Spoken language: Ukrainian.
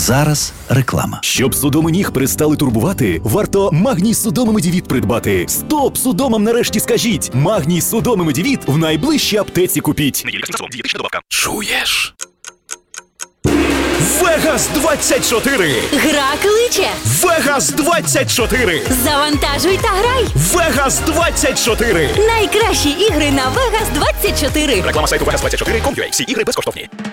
Зараз реклама. Щоб судоми ніг перестали турбувати, варто Магній Судоми Медівіт придбати. Стоп судомам нарешті скажіть! Магній Судоми Медівіт в найближчій аптеці купіть. Дієтична добавка. Чуєш? Вегас 24! Гра кличе! Вегас 24! Завантажуй та грай! Вегас 24! Найкращі ігри на Vegas 24! Реклама сайту Vegas24.com.ua. Всі ігри безкоштовні.